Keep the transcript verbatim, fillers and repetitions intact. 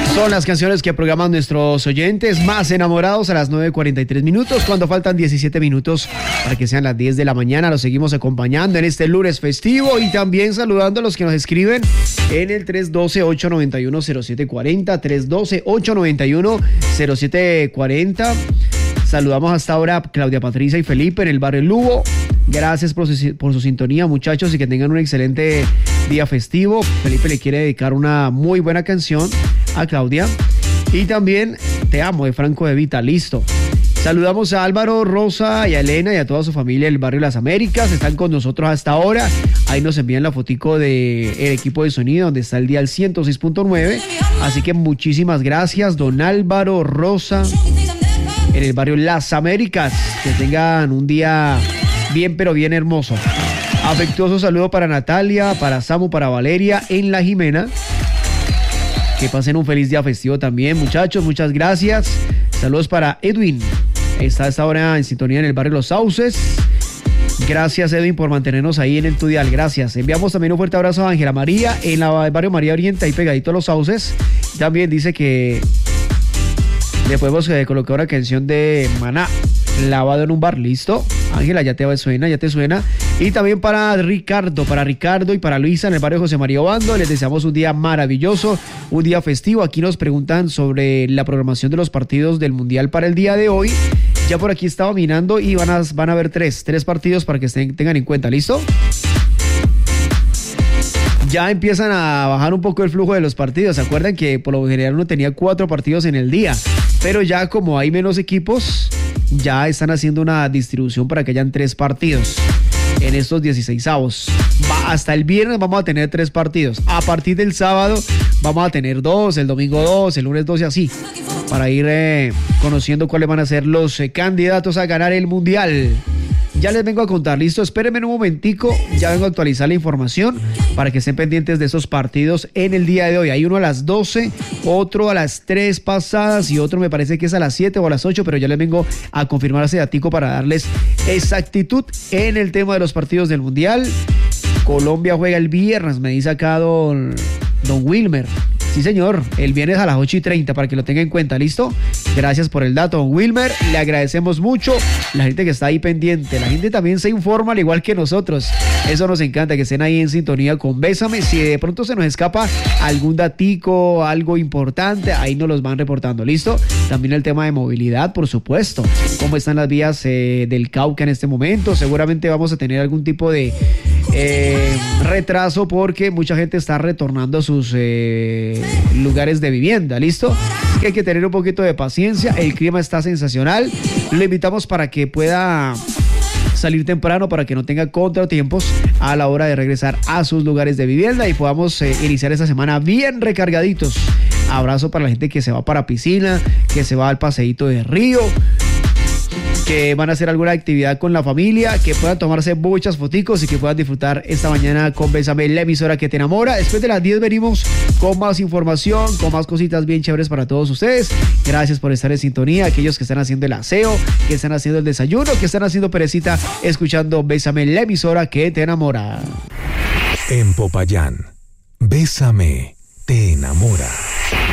Son las canciones que programan nuestros oyentes más enamorados a las nueve cuarenta y tres minutos, cuando faltan diecisiete minutos para que sean las diez de la mañana. Los seguimos acompañando en este lunes festivo y también saludando a los que nos escriben en el tres uno dos, ocho nueve uno, cero siete cuatro cero, tres uno dos, ocho nueve uno, cero siete cuatro cero. Saludamos hasta ahora a Claudia Patricia y Felipe en el barrio Lugo. Gracias por su, por su sintonía, muchachos, y que tengan un excelente día festivo. Felipe le quiere dedicar una muy buena canción a Claudia. Y también Te amo, de Franco De Vita. Listo. Saludamos a Álvaro, Rosa y a Elena y a toda su familia del barrio Las Américas. Están con nosotros hasta ahora. Ahí nos envían la fotico del equipo de sonido donde está el dial ciento seis punto nueve. Así que muchísimas gracias, don Álvaro, Rosa, en el barrio Las Américas. Que tengan un día bien, pero bien hermoso. Afectuoso saludo para Natalia, para Samu, para Valeria en La Jimena. Que pasen un feliz día festivo también, muchachos. Muchas gracias. Saludos para Edwin. Está a esta hora en sintonía en el barrio Los Sauces. Gracias, Edwin, por mantenernos ahí en el Tudial. Gracias. Enviamos también un fuerte abrazo a Ángela María en la, el barrio María Oriente, ahí pegadito a Los Sauces. También dice que le podemos eh, colocar una canción de Maná, Lavado en un bar. Listo. Ángela, ya te suena, ya te suena. Y también para Ricardo, para Ricardo y para Luisa en el barrio José María Obando. Les deseamos un día maravilloso, un día festivo. Aquí nos preguntan sobre la programación de los partidos del Mundial para el día de hoy. Ya por aquí estaba mirando y van a, van a ver tres, tres partidos para que estén, tengan en cuenta. ¿Listo? Ya empiezan a bajar un poco el flujo de los partidos. ¿Se acuerdan que por lo general uno tenía cuatro partidos en el día? Pero ya como hay menos equipos, ya están haciendo una distribución para que hayan tres partidos en estos dieciseisavos. Va, hasta el viernes vamos a tener tres partidos. A partir del sábado vamos a tener dos, el domingo dos, el lunes dos y así, para ir eh, conociendo cuáles van a ser los eh, candidatos a ganar el Mundial. Ya les vengo a contar, listo, espérenme un momentico, ya vengo a actualizar la información para que estén pendientes de esos partidos en el día de hoy. Hay uno a las doce, otro a las tres pasadas y otro me parece que es a las siete o a las ocho, pero ya les vengo a confirmar ese datico para darles exactitud en el tema de los partidos del Mundial. Colombia juega el viernes, me dice acá don, don Wilmer. Sí, señor, el viernes a las ocho y treinta, para que lo tenga en cuenta, ¿listo? Gracias por el dato, don Wilmer, le agradecemos mucho la gente que está ahí pendiente, la gente también se informa al igual que nosotros, eso nos encanta, que estén ahí en sintonía con Bésame. Si de pronto se nos escapa algún datico, algo importante, ahí nos los van reportando, ¿listo? También el tema de movilidad, por supuesto, cómo están las vías eh, del Cauca en este momento. Seguramente vamos a tener algún tipo de eh, retraso porque mucha gente está retornando a sus eh, lugares de vivienda, ¿listo? Así que hay que tener un poquito de paciencia. El clima está sensacional. Lo invitamos para que pueda salir temprano, para que no tenga contratiempos a la hora de regresar a sus lugares de vivienda y podamos eh, iniciar esta semana bien recargaditos. Abrazo para la gente que se va para piscina, que se va al paseíto de río, que van a hacer alguna actividad con la familia, que puedan tomarse muchas foticos y que puedan disfrutar esta mañana con Bésame, la emisora que te enamora. Después de las diez venimos con más información, con más cositas bien chéveres para todos ustedes. Gracias por estar en sintonía, aquellos que están haciendo el aseo, que están haciendo el desayuno, que están haciendo perecita, escuchando Bésame, la emisora que te enamora. En Popayán, Bésame, te enamora.